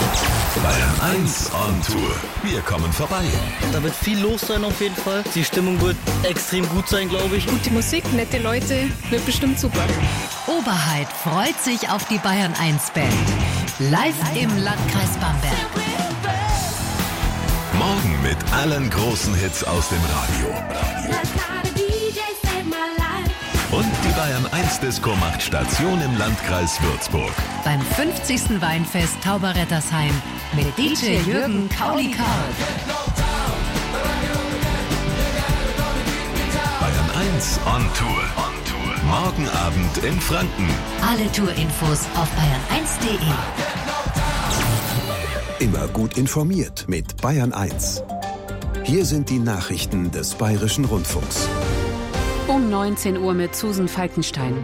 Bayern 1 on Tour. Wir kommen vorbei. Da wird viel los sein auf jeden Fall. Die Stimmung wird extrem gut sein, glaube ich. Gute Musik, nette Leute, wird bestimmt super. Oberheit freut sich auf die Bayern 1 Band. Live im Landkreis Bamberg. Morgen mit allen großen Hits aus dem Radio. Und die Bayern 1 Disco macht Station im Landkreis Würzburg. Beim 50. Weinfest Tauberrettersheim mit DJ Jürgen Kauli-Karl. Bayern 1 on Tour. Morgen Abend in Franken. Alle Tourinfos auf bayern1.de. Immer gut informiert mit Bayern 1. Hier sind die Nachrichten des Bayerischen Rundfunks. Um 19 Uhr mit Susan Falkenstein.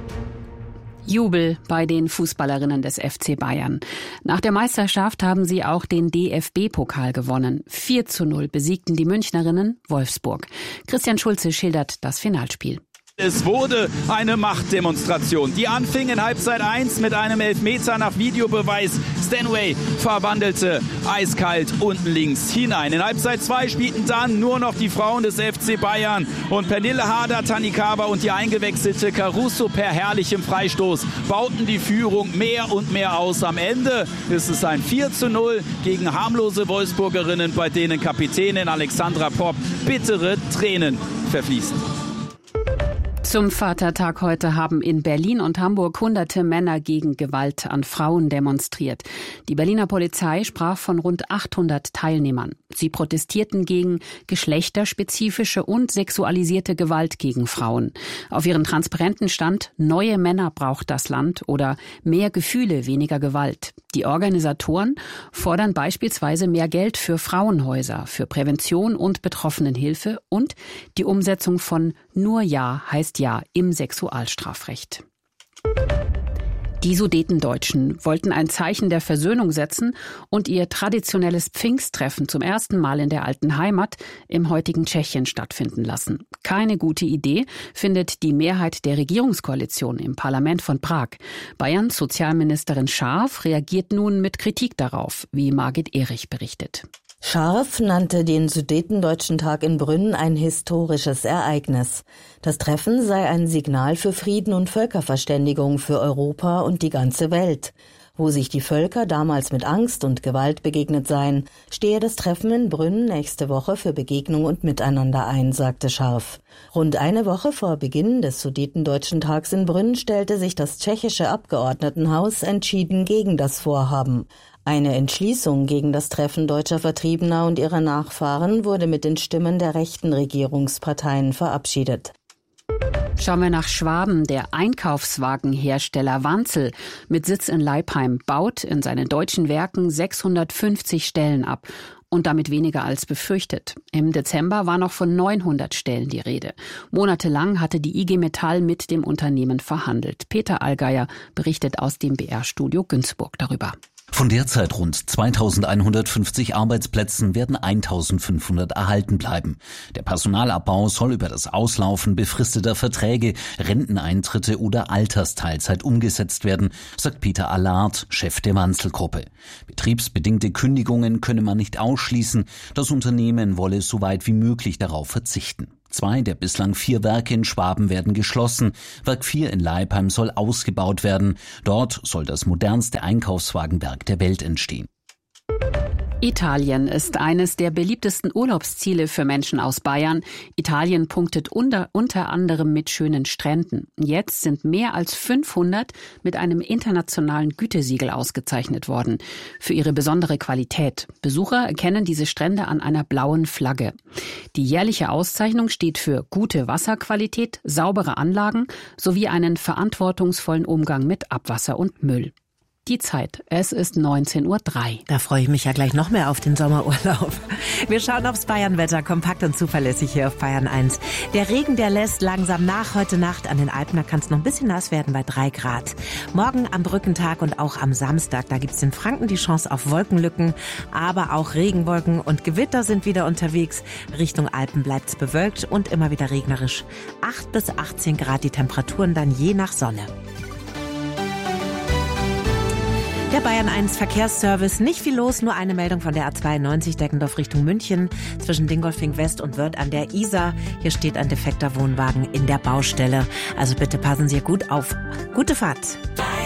Jubel bei den Fußballerinnen des FC Bayern. Nach der Meisterschaft haben sie auch den DFB-Pokal gewonnen. 4:0 besiegten die Münchnerinnen Wolfsburg. Christian Schulze schildert das Finalspiel. Es wurde eine Machtdemonstration. Die anfing in Halbzeit 1 mit einem Elfmeter nach Videobeweis. Stanway verwandelte eiskalt unten links hinein. In Halbzeit 2 spielten dann nur noch die Frauen des FC Bayern. Und Pernille Harder, Tanikawa und die eingewechselte Caruso per herrlichem Freistoß bauten die Führung mehr und mehr aus. Am Ende ist es ein 4:0 gegen harmlose Wolfsburgerinnen, bei denen Kapitänin Alexandra Popp bittere Tränen verfließen. Zum Vatertag heute haben in Berlin und Hamburg hunderte Männer gegen Gewalt an Frauen demonstriert. Die Berliner Polizei sprach von rund 800 Teilnehmern. Sie protestierten gegen geschlechterspezifische und sexualisierte Gewalt gegen Frauen. Auf ihren Transparenten stand: Neue Männer braucht das Land oder mehr Gefühle, weniger Gewalt. Die Organisatoren fordern beispielsweise mehr Geld für Frauenhäuser, für Prävention und Betroffenenhilfe und die Umsetzung von Nur Ja heißt Ja im Sexualstrafrecht. Die Sudetendeutschen wollten ein Zeichen der Versöhnung setzen und ihr traditionelles Pfingsttreffen zum ersten Mal in der alten Heimat im heutigen Tschechien stattfinden lassen. Keine gute Idee, findet die Mehrheit der Regierungskoalition im Parlament von Prag. Bayerns Sozialministerin Scharf reagiert nun mit Kritik darauf, wie Margit Erich berichtet. Scharf nannte den Sudetendeutschen Tag in Brünn ein historisches Ereignis. Das Treffen sei ein Signal für Frieden und Völkerverständigung für Europa und die ganze Welt. Wo sich die Völker damals mit Angst und Gewalt begegnet seien, stehe das Treffen in Brünn nächste Woche für Begegnung und Miteinander ein, sagte Scharf. Rund eine Woche vor Beginn des Sudetendeutschen Tags in Brünn stellte sich das tschechische Abgeordnetenhaus entschieden gegen das Vorhaben. Eine Entschließung gegen das Treffen deutscher Vertriebener und ihrer Nachfahren wurde mit den Stimmen der rechten Regierungsparteien verabschiedet. Schauen wir nach Schwaben. Der Einkaufswagenhersteller Wanzel mit Sitz in Leipheim baut in seinen deutschen Werken 650 Stellen ab. Und damit weniger als befürchtet. Im Dezember war noch von 900 Stellen die Rede. Monatelang hatte die IG Metall mit dem Unternehmen verhandelt. Peter Allgeier berichtet aus dem BR-Studio Günzburg darüber. Von derzeit rund 2150 Arbeitsplätzen werden 1500 erhalten bleiben. Der Personalabbau soll über das Auslaufen befristeter Verträge, Renteneintritte oder Altersteilzeit umgesetzt werden, sagt Peter Allard, Chef der Wanzel-Gruppe. Betriebsbedingte Kündigungen könne man nicht ausschließen. Das Unternehmen wolle so weit wie möglich darauf verzichten. 2 der bislang 4 Werke in Schwaben werden geschlossen. Werk 4 in Leipheim soll ausgebaut werden. Dort soll das modernste Einkaufswagenwerk der Welt entstehen. Italien ist eines der beliebtesten Urlaubsziele für Menschen aus Bayern. Italien punktet unter anderem mit schönen Stränden. Jetzt sind mehr als 500 mit einem internationalen Gütesiegel ausgezeichnet worden. Für ihre besondere Qualität. Besucher erkennen diese Strände an einer blauen Flagge. Die jährliche Auszeichnung steht für gute Wasserqualität, saubere Anlagen sowie einen verantwortungsvollen Umgang mit Abwasser und Müll. Die Zeit, es ist 19:03 Uhr. Da freue ich mich ja gleich noch mehr auf den Sommerurlaub. Wir schauen aufs Bayernwetter, kompakt und zuverlässig hier auf Bayern 1. Der Regen, der lässt langsam nach. Heute Nacht an den Alpen, da kann es noch ein bisschen nass werden bei 3 Grad. Morgen am Brückentag und auch am Samstag, da gibt es in Franken die Chance auf Wolkenlücken, aber auch Regenwolken und Gewitter sind wieder unterwegs. Richtung Alpen bleibt es bewölkt und immer wieder regnerisch. 8 bis 18 Grad die Temperaturen dann je nach Sonne. Der Bayern 1 Verkehrsservice. Nicht viel los, nur eine Meldung von der A92 Deckendorf Richtung München zwischen Dingolfing West und Wörth an der Isar. Hier steht ein defekter Wohnwagen in der Baustelle. Also bitte passen Sie gut auf. Gute Fahrt.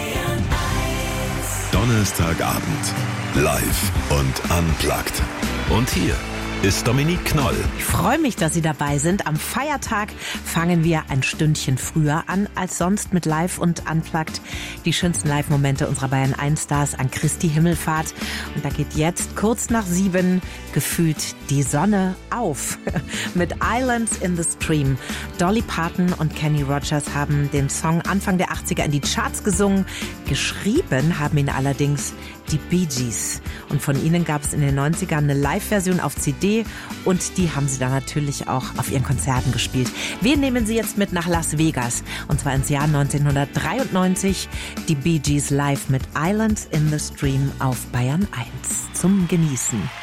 Donnerstagabend. Live und unplugged. Und hier ist Dominique Knoll. Ich freue mich, dass Sie dabei sind. Am Feiertag fangen wir ein Stündchen früher an als sonst mit Live und Unplugged. Die schönsten Live-Momente unserer Bayern 1-Stars an Christi Himmelfahrt. Und da geht jetzt kurz nach 7 gefühlt die Sonne auf. Mit Islands in the Stream. Dolly Parton und Kenny Rogers haben den Song Anfang der 80er in die Charts gesungen. Geschrieben haben ihn allerdings die Bee Gees. Und von ihnen gab es in den 90ern eine Live-Version auf CD und die haben sie dann natürlich auch auf ihren Konzerten gespielt. Wir nehmen sie jetzt mit nach Las Vegas und zwar ins Jahr 1993. Die Bee Gees live mit Islands in the Stream auf Bayern 1 zum Genießen.